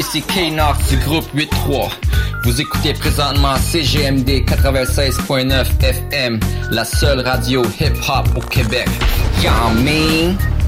Ici K-Nox du groupe 8-3. Vous écoutez présentement CGMD 96.9 FM, la seule radio hip-hop au Québec. Y'all mean?